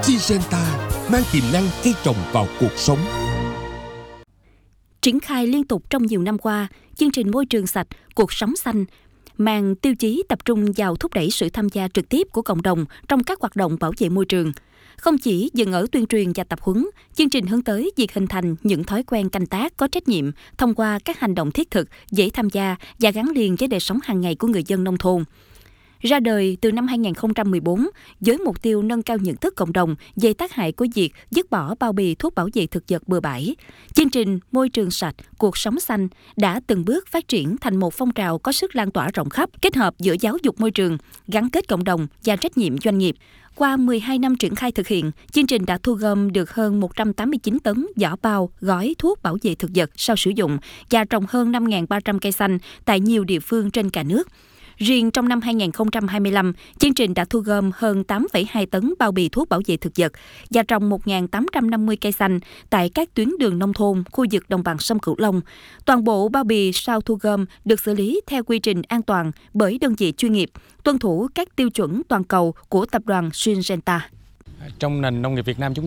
Syngenta mang tiềm năng cây trồng vào cuộc sống. Triển khai liên tục trong nhiều năm qua, chương trình Môi trường sạch, cuộc sống xanh mang tiêu chí tập trung vào thúc đẩy sự tham gia trực tiếp của cộng đồng trong các hoạt động bảo vệ môi trường. Không chỉ dừng ở tuyên truyền và tập huấn, chương trình hướng tới việc hình thành những thói quen canh tác có trách nhiệm thông qua các hành động thiết thực, dễ tham gia và gắn liền với đời sống hàng ngày của người dân nông thôn. Ra đời từ năm 2014 với mục tiêu nâng cao nhận thức cộng đồng về tác hại của việc dứt bỏ bao bì thuốc bảo vệ thực vật bừa bãi, chương trình Môi trường sạch, cuộc sống xanh đã từng bước phát triển thành một phong trào có sức lan tỏa rộng khắp, kết hợp giữa giáo dục môi trường, gắn kết cộng đồng và trách nhiệm doanh nghiệp. Qua 12 năm triển khai thực hiện, chương trình đã thu gom được hơn 189 tấn vỏ bao, gói thuốc bảo vệ thực vật sau sử dụng và trồng hơn 5.300 cây xanh tại nhiều địa phương trên cả nước. Riêng trong năm 2025, chương trình đã thu gom hơn 8,2 tấn bao bì thuốc bảo vệ thực vật và trồng 1.850 cây xanh tại các tuyến đường nông thôn, khu vực đồng bằng sông Cửu Long. Toàn bộ bao bì sau thu gom được xử lý theo quy trình an toàn bởi đơn vị chuyên nghiệp, tuân thủ các tiêu chuẩn toàn cầu của tập đoàn Syngenta. Trong nền nông nghiệp Việt Nam chúng